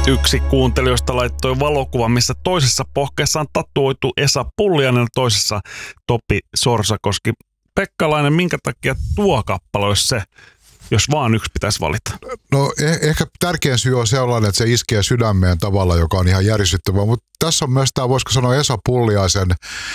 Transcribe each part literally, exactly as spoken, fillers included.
Yksi kuuntelijoista laittoi valokuvan, missä toisessa pohkeessa on tatuoitu Esa Pulliainen, toisessa Topi Sorsakoski. Pekkalainen, minkä takia tuo kappale olisi se, jos vaan yksi pitäisi valita? No eh- ehkä tärkein syy on sellainen, että se iskee sydämeen tavalla, joka on ihan järisyttävä, mutta tässä on myös tämä, voisiko sanoa, Esa Pulliaisen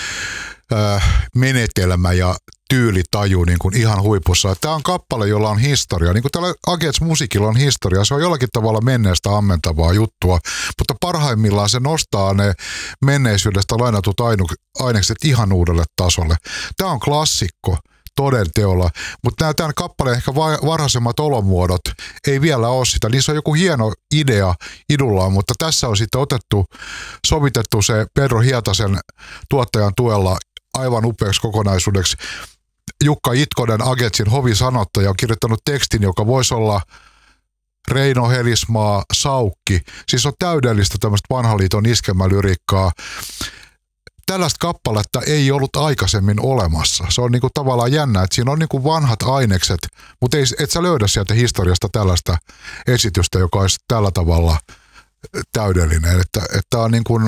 äh, menetelmä ja tyylitaju niin kuin ihan huipussa. Tämä on kappale, jolla on historia. Niin kuin tällä Agents-musiikilla on historia. Se on jollakin tavalla menneestä ammentavaa juttua, mutta parhaimmillaan se nostaa ne menneisyydestä lainatut ainekset ihan uudelle tasolle. Tämä on klassikko toden teolla, mutta nämä tämän kappaleen ehkä varhaisemmat olomuodot ei vielä ole sitä. Niissä on joku hieno idea idullaan, mutta tässä on sitten otettu, sovitettu se Pedro Hietasen tuottajan tuella aivan upeaksi kokonaisuudeksi. Jukka Itkonen, Agentsin hovisanottaja, on kirjoittanut tekstin, joka voisi olla Reino Helismaa, Saukki. Siis on täydellistä tämmöistä vanhan liiton iskelmälyriikkaa. Tällaista kappaletta ei ollut aikaisemmin olemassa. Se on niinku tavallaan jännä, että siinä on niinku vanhat ainekset, mutta ei, et sä löydä sieltä historiasta tällaista esitystä, joka olisi tällä tavalla täydellinen. Että, että on niinku,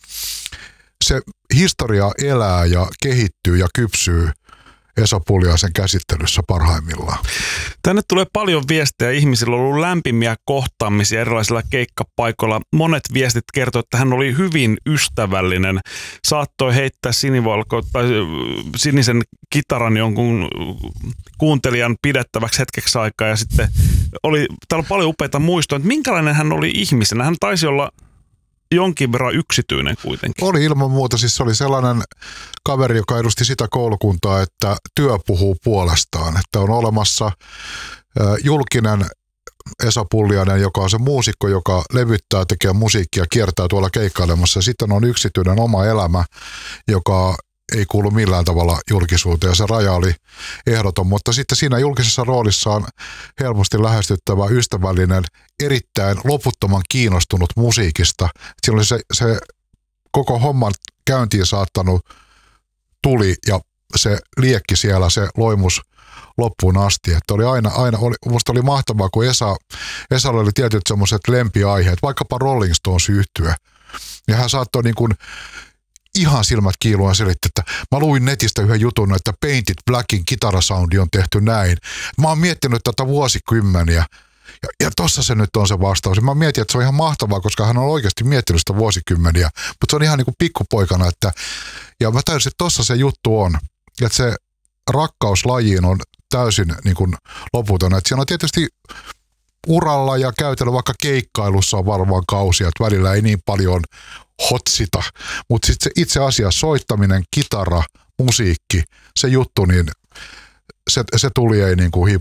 se historia elää ja kehittyy ja kypsyy Esa Pulliaisen käsittelyssä parhaimmillaan. Tänne tulee paljon viestejä. Ihmisillä on ollut lämpimiä kohtaamisia erilaisilla keikkapaikoilla. Monet viestit kertoo, että hän oli hyvin ystävällinen. Saattoi heittää sinivalko tai sinisen kitaran jonkun kuuntelijan pidettäväksi hetkeksi aikaa. Ja sitten oli, täällä on paljon upeita muistoja, että minkälainen hän oli ihmisenä. Hän taisi olla jonkin verran yksityinen kuitenkin. Oli ilman muuta. Siis se oli sellainen kaveri, joka edusti sitä koulukuntaa, että työ puhuu puolestaan. Että on olemassa julkinen Esa Pulliainen, joka on se muusikko, joka levyttää, tekee musiikkia, kiertää tuolla keikkailemassa. Sitten on yksityinen oma elämä, joka ei kuulu millään tavalla julkisuuteen, ja se raja oli ehdoton, mutta sitten siinä julkisessa roolissa on helposti lähestyttävä, ystävällinen, erittäin loputtoman kiinnostunut musiikista. Siinä oli se, se koko homman käyntiin saattanut tuli ja se liekki siellä, se loimus loppuun asti. Että oli aina, aina oli, musta oli mahtavaa, kun Esa, Esalla oli tietyt semmoiset lempiaiheet, vaikkapa Rolling Stones -yhtye. Ja hän saattoi niin kuin ihan silmät kiilua selitti, että mä luin netistä yhden jutun, että Painted Blackin kitarasoundi on tehty näin. Mä oon miettinyt tätä vuosikymmeniä. Ja, ja tossa se nyt on se vastaus. Mä mietin, että se on ihan mahtavaa, koska hän on oikeasti miettinyt sitä vuosikymmeniä. Mutta se on ihan niin kuin pikkupoikana. Että, ja mä täysin, että tossa se juttu on. Että se rakkaus lajiin on täysin niin kuin loputon. Että siinä on tietysti uralla ja käytännössä vaikka keikkailussa on varmaan kausia, että välillä ei niin paljon hotsita. Mutta sitten se itse asiassa soittaminen, kitara, musiikki, se juttu, niin se, se tuli ei niin kuin